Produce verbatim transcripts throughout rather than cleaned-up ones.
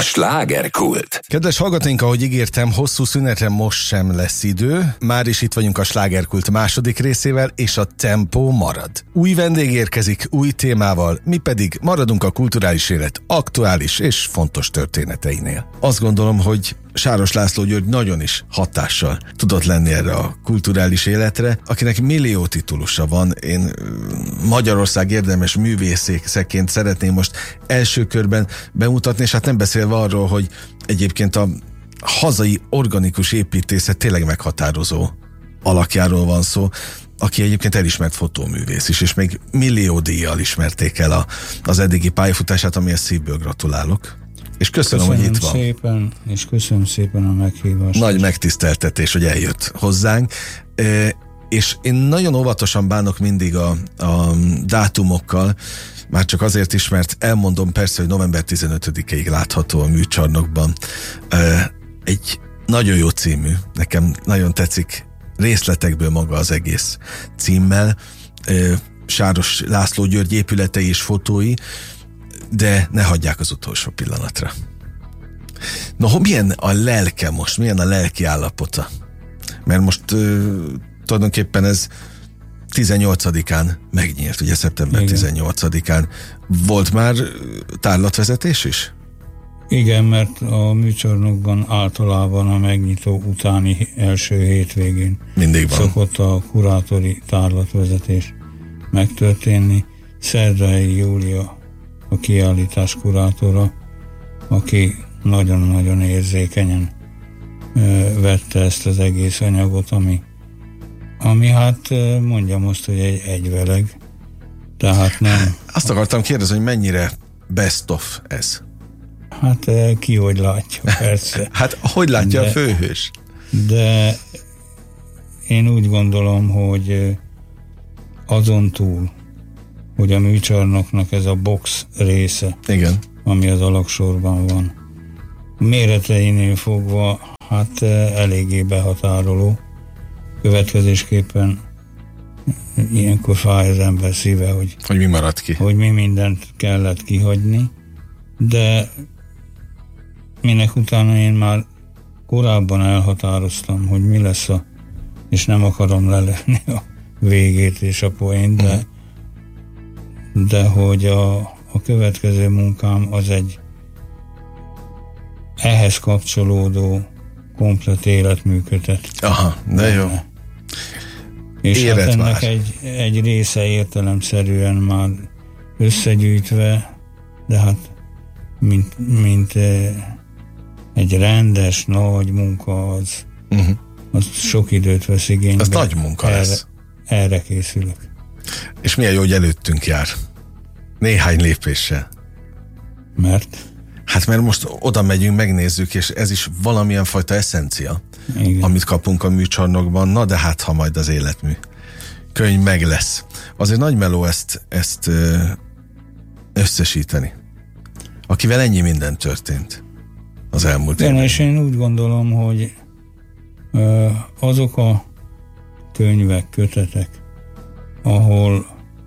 slágerkult. Kedves hallgatóink, ahogy ígértem, hosszú szünetre most sem lesz idő. Már is itt vagyunk a slágerkult második részével, és a tempó marad. Új vendég érkezik, új témával, mi pedig maradunk a kulturális élet aktuális és fontos történeteinél. Azt gondolom, hogy Sáros László György nagyon is hatással tudott lenni erre a kulturális életre, akinek millió titulusa van. Én Magyarország érdemes művészéként szeretném most első körben bemutatni, és hát nem beszélve arról, hogy egyébként a hazai organikus építészet tényleg meghatározó alakjáról van szó, aki egyébként elismert fotóművész is, és még millió díjjal ismerték el a, az eddigi pályafutását, amihez szívből gratulálok. És köszönöm, köszönöm hogy itt van. Szépen, és köszönöm szépen a meghívást. Nagy megtiszteltetés, hogy eljött hozzánk. E, és én nagyon óvatosan bánok mindig a, a dátumokkal, már csak azért is, mert elmondom persze, hogy november tizenötödikéig látható a Műcsarnokban. E, egy nagyon jó című, nekem nagyon tetszik részletekből maga az egész címmel. E, Sáros László György épületei és fotói, de ne hagyják az utolsó pillanatra. No, milyen a lelke most? Milyen a lelki állapota? Mert most uh, tulajdonképpen ez tizennyolcadikán megnyílt, ugye szeptember Igen. tizennyolcadikán. Volt már tárlatvezetés is? Igen, mert a Műcsarnokban általában a megnyitó utáni első hétvégén mindig van. Szokott a kurátori tárlatvezetés megtörténni. Szerdai Júlia a kiállítás kurátora, aki nagyon-nagyon érzékenyen ö, vette ezt az egész anyagot, ami, ami hát mondjam azt, hogy egy egyveleg, tehát nem... Azt akartam kérdezni, hogy mennyire best of ez? Hát ki hogy látja, persze. Hát hogy látja de, a főhős? De én úgy gondolom, hogy azon túl, hogy a Műcsarnoknak ez a box része, Igen. ami az alagsorban van, méreteinél fogva hát eléggé behatároló. Következésképpen ilyenkor fáj az ember szíve, hogy, hogy mi maradt ki. Hogy mi mindent kellett kihagyni, de minek utána én már korábban elhatároztam, hogy mi lesz a, és nem akarom lelőni a végét és a poént, de mm. de hogy a, a következő munkám az egy ehhez kapcsolódó komplet életműködtet. Aha, de jó. És hát ennek már. egy, egy része értelemszerűen már összegyűjtve, de hát mint, mint egy rendes, nagy munka az, uh-huh. az sok időt vesz igénybe. Az nagy munka erre, lesz. Erre készülök. És milyen jó, hogy előttünk jár. Néhány lépéssel. Mert? Hát mert most oda megyünk, megnézzük, és ez is valamilyen fajta eszencia, Igen. amit kapunk a Műcsarnokban. Na de hát, ha majd az életmű könyv meg lesz. Azért nagy meló ezt, ezt összesíteni. Akivel ennyi minden történt az elmúlt évben. évben. És én úgy gondolom, hogy azok a könyvek, kötetek, ahol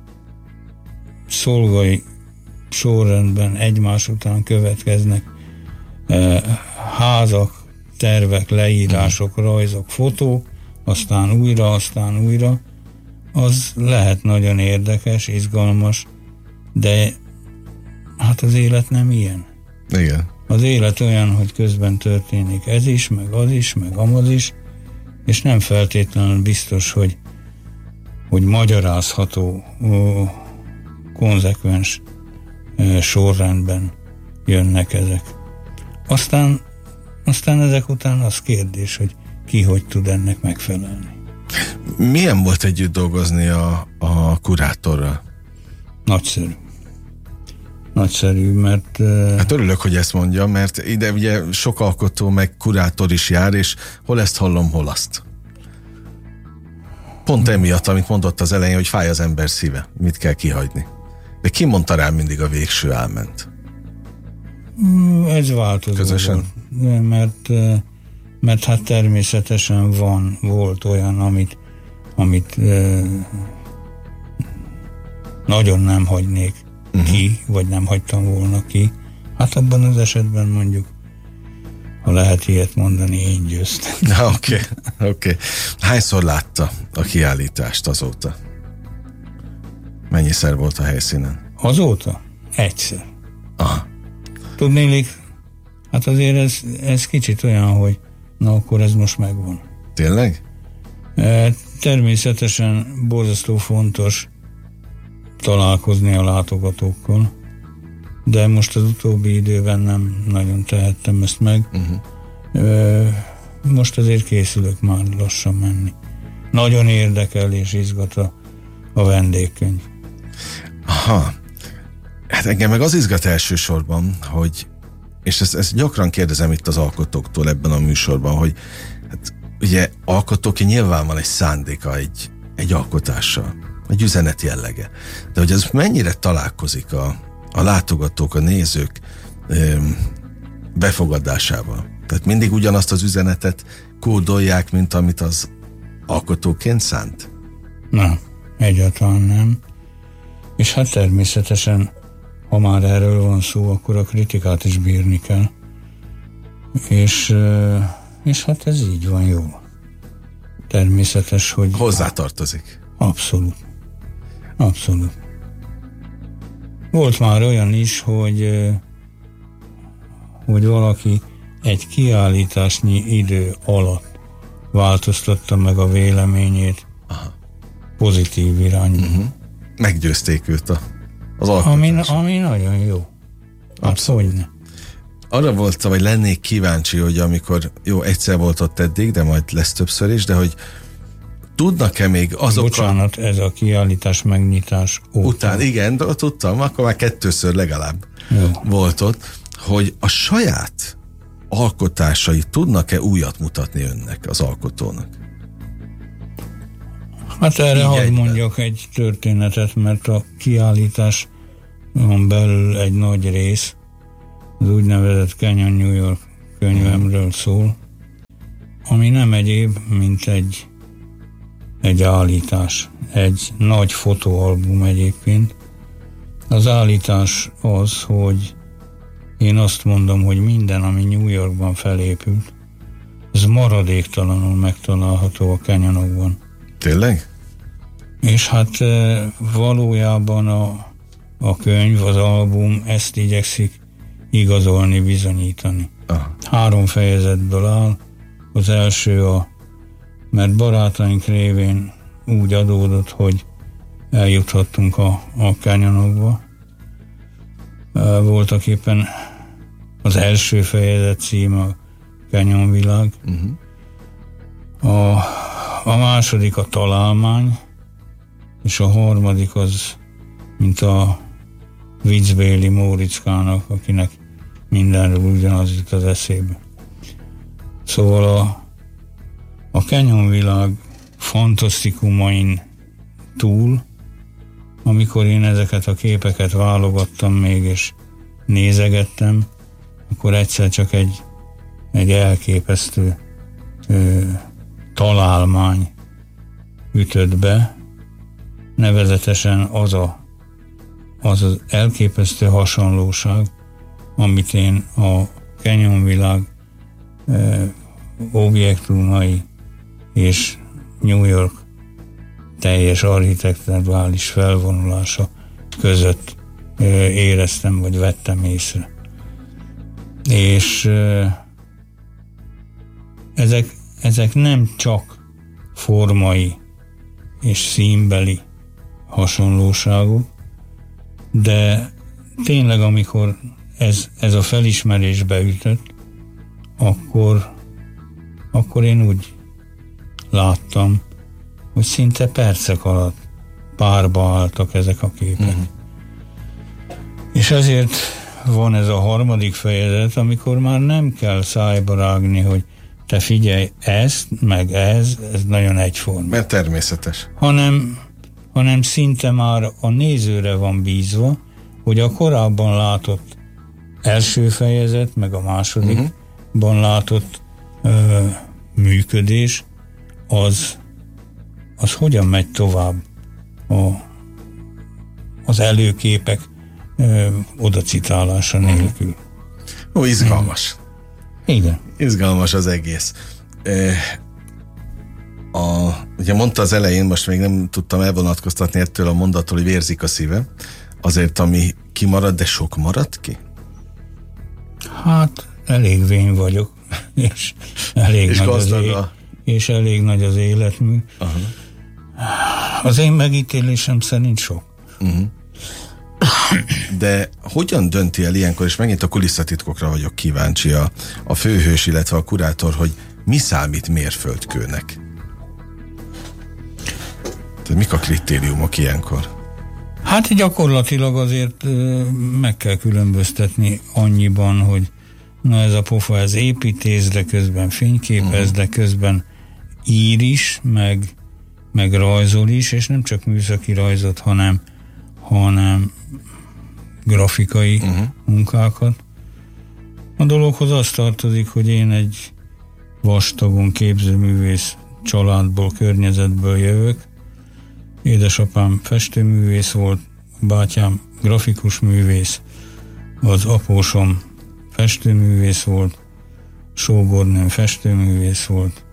szolgai sorrendben egymás után következnek eh, házak, tervek, leírások, rajzok, fotók, aztán újra, aztán újra, az lehet nagyon érdekes, izgalmas, de hát az élet nem ilyen. Igen. Az élet olyan, hogy közben történik ez is, meg az is, meg amaz is, és nem feltétlenül biztos, hogy hogy magyarázható, ó, konzekvens ö, sorrendben jönnek ezek. Aztán, aztán ezek után az kérdés, hogy ki hogy tud ennek megfelelni. Milyen volt együtt dolgozni a, a kurátorral? Nagyszerű. Nagyszerű, mert... Uh... Hát örülök, hogy ezt mondja, mert ide ugye sok alkotó meg kurátor is jár, és hol ezt hallom, hol azt. Pont emiatt, amit mondott az elején, hogy fáj az ember szíve, mit kell kihagyni. De ki mondta rá mindig a végső álment? Ez változó Közösen? volt, mert, mert hát természetesen van, volt olyan, amit, amit nagyon nem hagynék uh-huh. ki, vagy nem hagytam volna ki. Hát abban az esetben mondjuk, ha lehet ilyet mondani, én győztem. Oké, oké. Okay, okay. Hányszor látta a kiállítást azóta? Mennyiszer volt a helyszínen? Azóta? Egyszer. Aha. Tudnélik, hát azért ez, ez kicsit olyan, hogy na akkor ez most megvan. Tényleg? E, természetesen borzasztó fontos találkozni a látogatókkal, de most az utóbbi időben nem nagyon tehettem ezt meg. Uh-huh. E, most azért készülök már lassan menni. Nagyon érdekel és izgat a, a vendégkönyv. Aha. Hát engem meg az izgat elsősorban, hogy, és ezt, ezt gyakran kérdezem itt az alkotóktól ebben a műsorban, hogy hát ugye alkotóki nyilván van egy szándéka egy, egy alkotással, egy üzenet jellege. De hogy ez mennyire találkozik a, a látogatók, a nézők öm, befogadásával. Tehát mindig ugyanazt az üzenetet kódolják, mint amit az alkotóként szánt? Nem, egyáltalán nem. És hát természetesen, ha már erről van szó, akkor a kritikát is bírni kell. És, és hát ez így van, jó. Természetes, hogy... Hozzátartozik. Abszolút. Abszolút. Volt már olyan is, hogy, hogy valaki egy kiállításnyi idő alatt változtatta meg a véleményét. Aha. Pozitív irányba. Uh-huh. Meggyőzték őt a, az alkotás. Ami, ami nagyon jó. Abszolút. Hát, arra voltam, hogy lennék kíváncsi, hogy amikor, jó, egyszer volt ott eddig, de majd lesz többször is, de hogy tudnak-e még azok Bocsánat, a... ez a kiállítás megnyitás óta. Után, igen, tudtam, akkor már kettőször legalább jó. Volt ott, hogy a saját alkotásai tudnak-e újat mutatni önnek, az alkotónak? Hát erre hadd mondjak egy történetet, mert a kiállításon belül egy nagy rész az úgynevezett Canyon New York könyvemről szól, ami nem egyéb, mint egy, egy állítás, egy nagy fotóalbum egyébként. Az állítás az, hogy én azt mondom, hogy minden, ami New Yorkban felépült, az maradéktalanul megtalálható a canyonokban. Tényleg? És hát valójában a, a könyv, az album ezt igyekszik igazolni, bizonyítani. Aha. Három fejezetből áll. Az első a, mert barátaink révén úgy adódott, hogy eljuthattunk a, a canyonokba. Voltak éppen az első fejezet címe a Canyonvilág. Uh-huh. A, a második a Találmány, és a harmadik az, mint a viccbéli Móriczkának, akinek mindenről ugyanaz jut az eszébe. Szóval a, a Canyonvilág fantasztikumain túl, amikor én ezeket a képeket válogattam még, és nézegettem, akkor egyszer csak egy, egy elképesztő ö, találmány ütött be, nevezetesen az, a, az az elképesztő hasonlóság, amit én a Canyonvilág ö, objektumai és New York teljes architekturális felvonulása között ö, éreztem, vagy vettem észre. És ö, ezek, ezek nem csak formai és színbeli hasonlóságok, de tényleg amikor ez, ez a felismerés beütött, akkor, akkor én úgy láttam, hogy szinte percek alatt párba álltak ezek a képek. Uh-huh. És ezért van ez a harmadik fejezet, amikor már nem kell szájba rágni, hogy te figyelj, ezt, meg ez, ez nagyon egyforma. Mert természetes. Hanem, hanem szinte már a nézőre van bízva, hogy a korábban látott első fejezet, meg a másodikban uh-huh. látott ö, működés, az, az hogyan megy tovább a, az előképek ö, odacitalása nélkül. Ó, izgalmas. Igen. Izgalmas az egész. A, ugye mondta az elején, most még nem tudtam elvonatkoztatni ettől a mondattól, hogy vérzik a szíve. Azért, ami kimarad, de sok maradt ki? Hát, elég vén vagyok, és elég, és nagy, az a... é- és elég nagy az életmű. Aha. Az én megítélésem szerint sok. Uh-huh. De hogyan dönti el ilyenkor, és megint a kulisszatitkokra vagyok kíváncsi, a, a főhős, illetve a kurátor, hogy mi számít mérföldkőnek? Tehát mik a kritériumok ilyenkor? Hát gyakorlatilag azért meg kell különböztetni annyiban, hogy na ez a pofa, ez építész, de közben fényképez, uh-huh. de közben ír is, meg, meg rajzol is, és nem csak műszaki rajzot, hanem, hanem grafikai uh-huh. munkákat. A dologhoz az tartozik, hogy én egy vastagon képzőművész családból, környezetből jövök. Édesapám festőművész volt, bátyám grafikus művész, az apósom festőművész volt, sógornőm festőművész volt,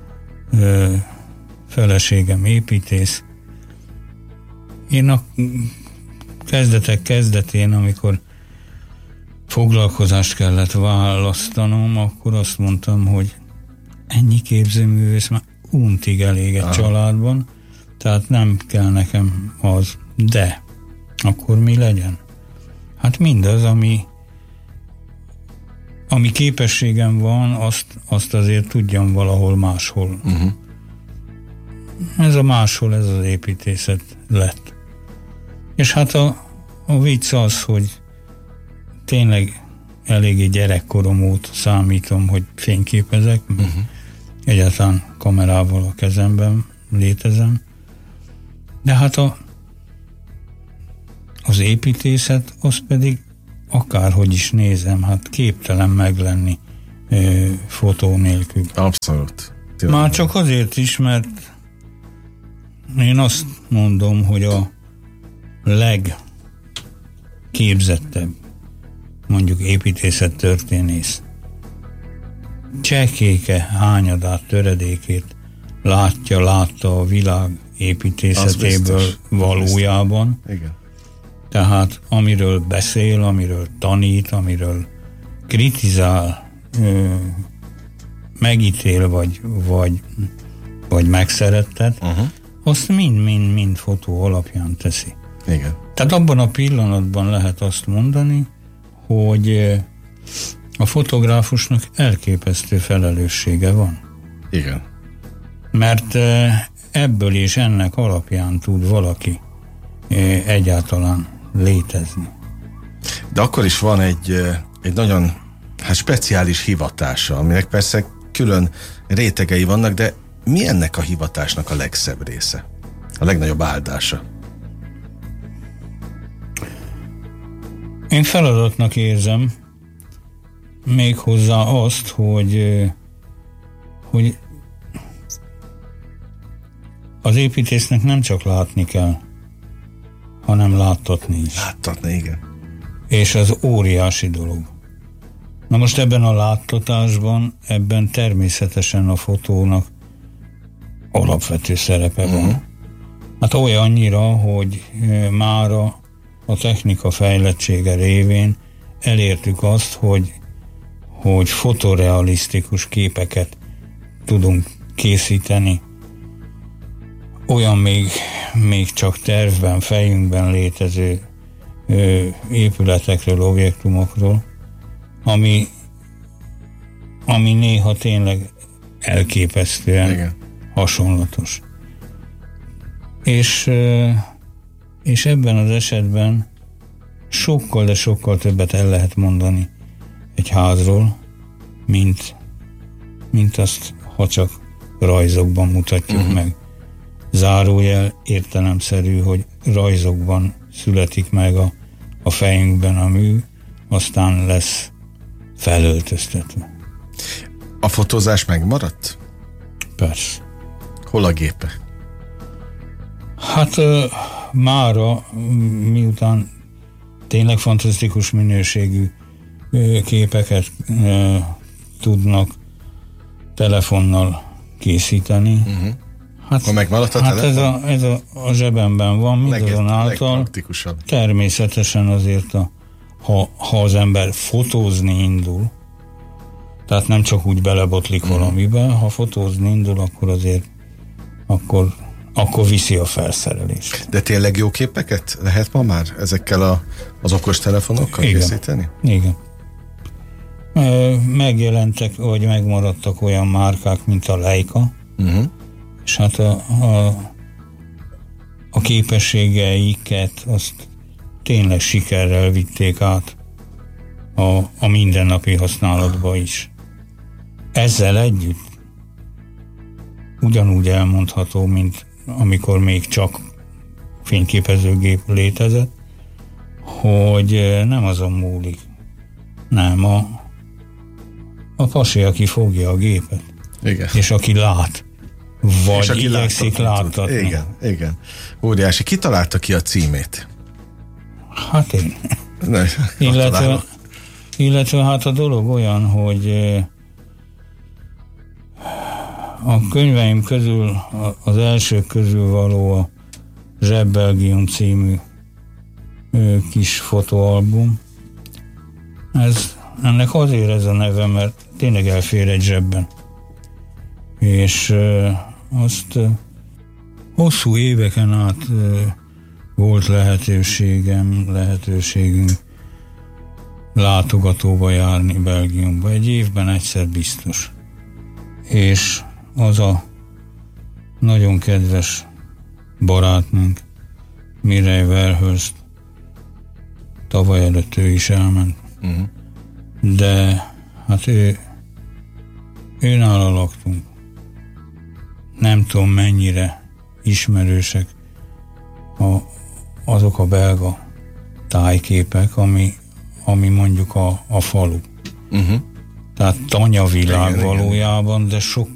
feleségem építész. Én a kezdetek kezdetén, amikor foglalkozást kellett választanom, akkor azt mondtam, hogy ennyi képzőművész már untig elég egy családban, tehát nem kell nekem az, de akkor mi legyen? Hát mindaz, ami ami képességem van, azt, azt azért tudjam valahol máshol. Uh-huh. Ez a máshol, ez az építészet lett. És hát a, a vicc az, hogy tényleg eléggé gyerekkorom óta számítom, hogy fényképezek, uh-huh. egyáltalán kamerával a kezemben létezem. De hát a, az építészet, az pedig akárhogy is nézem, hát képtelen meglenni ö, fotó nélkül. Abszolút. Tényleg. Már csak azért is, mert én azt mondom, hogy a legképzettebb, mondjuk építészettörténész csekéke hányadát, töredékét látja, látta a világ építészetéből valójában. Igen. Tehát amiről beszél, amiről tanít, amiről kritizál, megítél, vagy, vagy, vagy megszerettet, uh-huh. azt mind-mind-mind fotó alapján teszi. Igen. Tehát abban a pillanatban lehet azt mondani, hogy a fotográfusnak elképesztő felelőssége van. Igen. Mert ebből és ennek alapján tud valaki egyáltalán létezni. De akkor is van egy, egy nagyon hát speciális hivatása, aminek persze külön rétegei vannak, de mi ennek a hivatásnak a legszebb része? A legnagyobb áldása? Én feladatnak érzem méghozzá azt, hogy, hogy az építésznek nem csak látni kell, hanem láttatni is. Láttatni, igen. És az óriási dolog. Na most ebben a láttatásban, ebben természetesen a fotónak alapvető szerepe van. Uh-huh. Hát olyannyira, hogy mára a technika fejlettsége révén elértük azt, hogy, hogy fotorealisztikus képeket tudunk készíteni. Olyan még, még csak tervben, fejünkben létező ö, épületekről, objektumokról, ami, ami néha tényleg elképesztően igen. hasonlatos. És, ö, és ebben az esetben sokkal, de sokkal többet el lehet mondani egy házról, mint, mint azt, ha csak rajzokban mutatjuk uh-huh. meg. Zárójel értelemszerű, hogy rajzokban születik meg a, a fejünkben a mű, aztán lesz felöltöztetve. A fotózás megmaradt? Persze. Hol a gépe? Hát uh, mára, miután tényleg fantasztikus minőségű képeket e, tudnak telefonnal készíteni. Uh-huh. Hát, ha megmaradt a hát telefon? ez, a, ez a, a zsebemben van, mindazonáltal természetesen azért, a, ha, ha az ember fotózni indul, tehát nem csak úgy belebotlik uh-huh. valamibe, ha fotózni indul, akkor azért akkor, akkor viszi a felszerelést. De tényleg jó képeket lehet ma már ezekkel a, az okos telefonokkal Igen. készíteni? Igen. Megjelentek, vagy megmaradtak olyan márkák, mint a Leica, uh-huh. és hát a, a, a képességeiket azt tényleg sikerrel vitték át a, a mindennapi használatba is. Ezzel együtt ugyanúgy elmondható, mint amikor még csak fényképezőgép létezett, hogy nem azon múlik, nem a a pasi, aki fogja a gépet. Igen. És aki lát. Vagy aki igyekszik láttatni. Igen, igen. Óriási. Ki találta ki a címét? Hát én. Ne, illetve, illetve hát a dolog olyan, hogy a könyveim közül, az elsők közül való a Zseb-Belgium című kis fotóalbum. Ez Ennek azért ez a neve, mert tényleg elfér egy zsebben. És e, azt e, hosszú éveken át e, volt lehetőségem, lehetőségünk látogatóba járni Belgiumba. Egy évben egyszer biztos. És az a nagyon kedves barátnőnk, Mireille Verhulst, tavaly előtt ő is elment. Uh-huh. De hát ő őnála laktunk. Nem tudom mennyire ismerősek a, azok a belga tájképek, ami, ami mondjuk a, a falu. Uh-huh. Tehát tanyavilág valójában, de sok